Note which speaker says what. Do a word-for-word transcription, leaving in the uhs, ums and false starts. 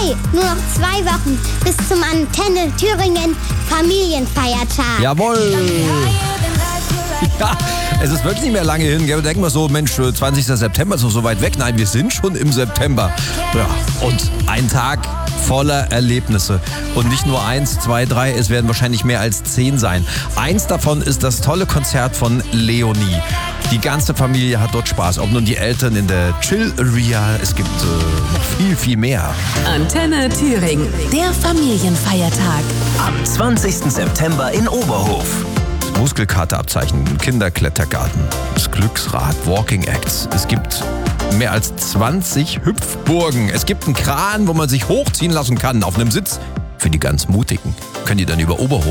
Speaker 1: Hey, nur noch zwei Wochen bis zum Antenne Thüringen Familienfeiertag.
Speaker 2: Jawohl! Ja, es ist wirklich nicht mehr lange hin. Wir denken mal so, Mensch, zwanzigster September ist noch so weit weg. Nein, wir sind schon im September. Ja, und ein Tag voller Erlebnisse. Und nicht nur eins, zwei, drei, es werden wahrscheinlich mehr als zehn sein. Eins davon ist das tolle Konzert von Leonie. Die ganze Familie hat dort Spaß. Ob nun die Eltern in der Chill Area, es gibt äh, noch viel, viel mehr.
Speaker 3: Antenne Thüringen, der Familienfeiertag.
Speaker 4: Am zwanzigsten September in Oberhof.
Speaker 2: Muskelkaterabzeichen, Kinderklettergarten, das Glücksrad, Walking Acts. Es gibt mehr als zwanzig Hüpfburgen. Es gibt einen Kran, wo man sich hochziehen lassen kann auf einem Sitz. Für die ganz Mutigen können die dann über Oberhof